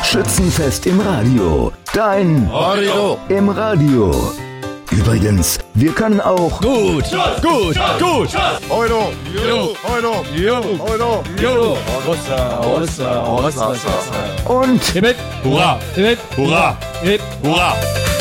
Schützenfest im Radio. Dein Radio im Radio. Übrigens, wir können auch gut. Euro, und hurra, hurra.